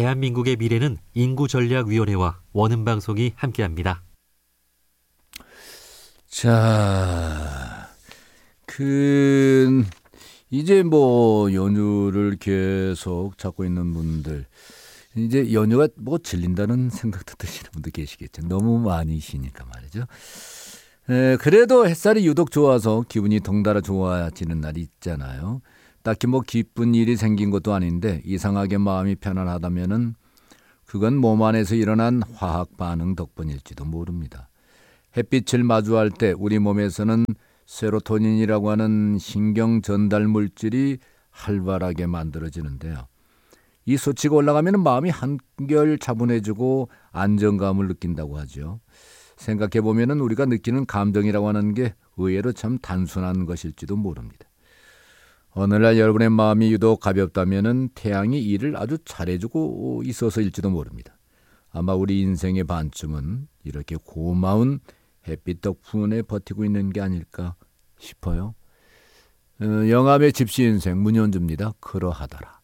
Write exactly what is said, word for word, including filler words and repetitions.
대한민국의 미래는 인구전략위원회와 원음방송이 함께합니다. 자, 그 이제 뭐 연휴를 계속 잡고 있는 분들, 이제 연휴가 뭐 질린다는 생각도 드시는 분도 계시겠죠. 너무 많이시니까 말이죠. 에, 그래도 햇살이 유독 좋아서 기분이 덩달아 좋아지는 날이 있잖아요. 딱히 뭐 기쁜 일이 생긴 것도 아닌데 이상하게 마음이 편안하다면은 그건 몸 안에서 일어난 화학 반응 덕분일지도 모릅니다. 햇빛을 마주할 때 우리 몸에서는 세로토닌이라고 하는 신경 전달 물질이 활발하게 만들어지는데요. 이 수치가 올라가면 마음이 한결 차분해지고 안정감을 느낀다고 하죠. 생각해보면 우리가 느끼는 감정이라고 하는 게 의외로 참 단순한 것일지도 모릅니다. 오늘날 여러분의 마음이 유독 가볍다면 태양이 일을 아주 잘해주고 있어서일지도 모릅니다. 아마 우리 인생의 반쯤은 이렇게 고마운 햇빛 덕분에 버티고 있는 게 아닐까 싶어요. 어, 영암의 집시 인생 문현주입니다. 그러하더라.